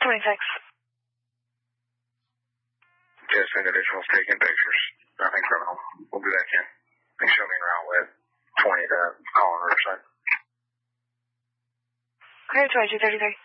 26. Just individuals taking pictures. Nothing criminal. We'll be back in. They show me around with 20 to Collin Riverside. Okay, 2233.